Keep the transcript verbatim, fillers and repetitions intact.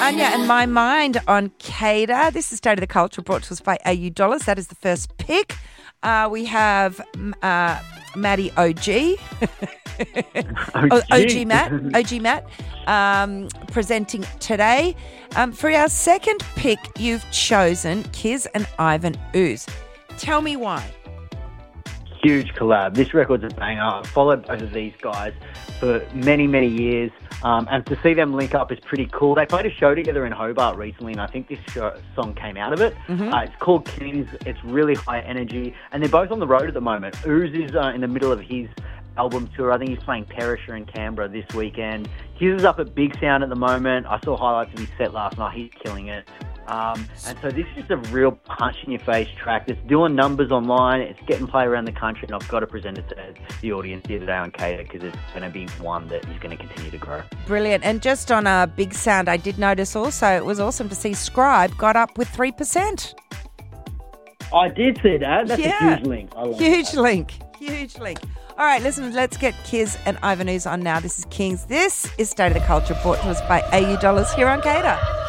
Anya and My Mind on Cater. This is State of the Culture brought to us by A U Dollars. That is the first pick. Uh, we have uh, Maddie O G. O G. O G Matt. O G Matt um, presenting today. Um, for our second pick, you've chosen Kiz and Ivan Ooze. Tell me why. Huge collab. This record's a banger. I've followed both of these guys for many, many years. Um, and to see them link up is pretty cool. They played a show together in Hobart recently, and I think this show, song came out of it. Mm-hmm. Uh, it's called Kings. It's really high energy, and they're both on the road at the moment. Ooze is uh, in the middle of his album tour. I think he's playing Perisher in Canberra this weekend. Kiz is up at Big Sound at the moment. I saw highlights of his set last night. He's killing it. Um, and so this is just a real punch-in-your-face track that's doing numbers online. It's getting play around the country, and I've got to present it to the audience here today on Cater because it's going to be one that is going to continue to grow. Brilliant. And just on a Big Sound, I did notice also it was awesome to see Scribe got up with three percent. I did see that. That's yeah. a huge link. I love huge that. link. Huge link. All right, listen, let's get Kiz and Ivan Ooze on now. This is Kings. This is State of the Culture brought to us by A U Dollars here on Cater.